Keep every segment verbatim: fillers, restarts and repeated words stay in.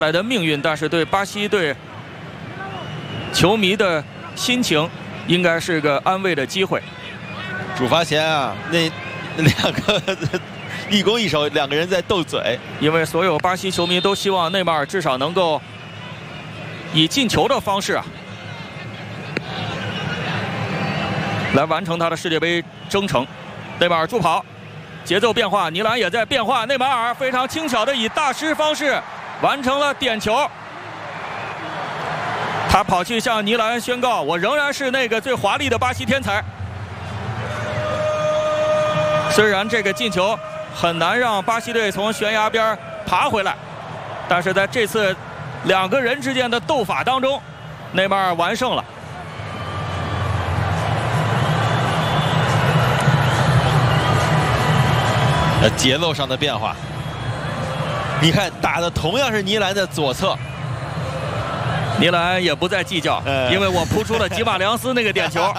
来的命运，但是对巴西队球迷的心情应该是个安慰的机会。 主罚前啊，那那两个一攻一守，两个人在斗嘴， 因为所有巴西球迷都希望内马尔至少能够以进球的方式啊，来完成他的世界杯征程。内马尔助跑，节奏变化，尼兰也在变化，内马尔非常轻巧的以大师方式完成了点球。他跑去向尼兰宣告：“我仍然是那个最华丽的巴西天才。”虽然这个进球很难让巴西队从悬崖边爬回来，但是在这次两个人之间的斗法当中，内马尔完胜了。 呃，节奏上的变化，你看打的同样是尼兰的左侧， 尼兰也不再计较，呃、因为我扑出了吉马良斯那个点球。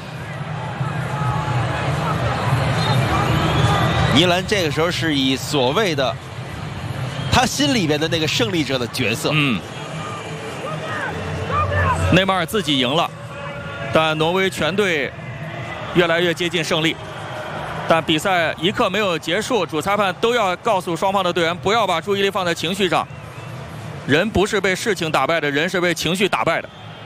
尼兰这个时候是以所谓的他心里边的那个胜利者的角色。 嗯，内马尔自己赢了，但挪威全队越来越接近胜利。但比赛一刻没有结束，主裁判都要告诉双方的队员不要把注意力放在情绪上。人不是被事情打败的，人是被情绪打败的。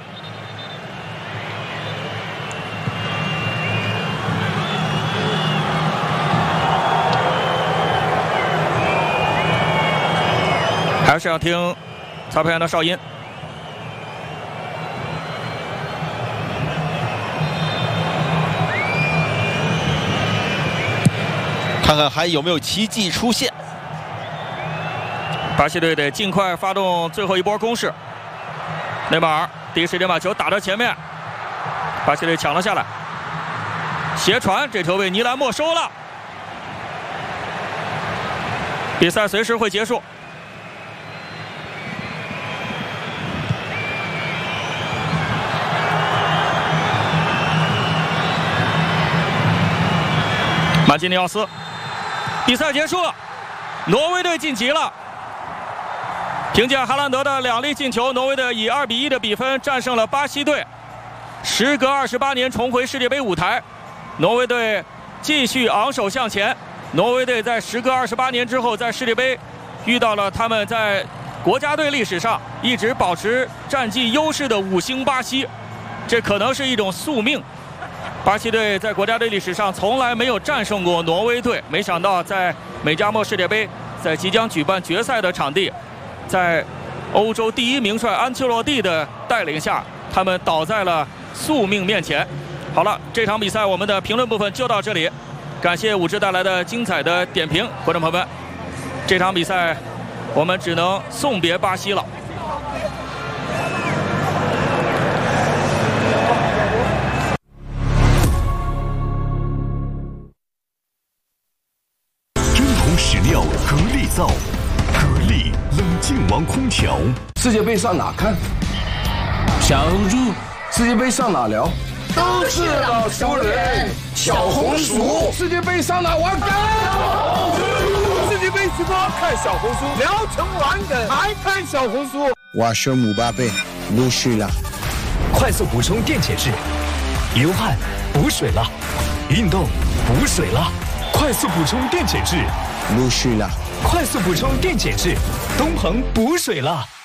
还是要听裁判员的哨音。 看看还有没有奇迹出现。 巴西队得尽快发动最后一波攻势。内马尔第一时间把球打到前面，巴西队抢了下来，斜传，这球被尼兰没收了。比赛随时会结束。马基尼奥斯，比赛结束了，挪威队晋级了。凭借哈兰德的两粒进球，挪威队以二比一的比分战胜了巴西队，时隔二十八年重回世界杯舞台。挪威队继续昂首向前。挪威队在时隔二十八年之后，在世界杯遇到了他们在国家队历史上一直保持战绩优势的五星巴西，这可能是一种宿命。巴西队在国家队历史上从来没有战胜过挪威队，没想到在美加墨世界杯，在即将举办决赛的场地，在欧洲第一名帅安切洛蒂的带领下，他们倒在了宿命面前。好了，这场比赛我们的评论部分就到这里，感谢武志带来的精彩的点评，观众朋友们，这场比赛我们只能送别巴西了。 史料格力造，格力冷静王空调。 世界杯上哪看？ 小红书。 世界杯上哪聊？ 都是老熟人。 小红书。世界杯上哪玩梗？世界杯直播看小红书，聊成玩梗还看小红书。 我是姆巴佩，不是了。 快速补充电解质，流汗补水了，运动补水了，快速补充电解质。 不是了， 快速补充电解质，东鹏补水了。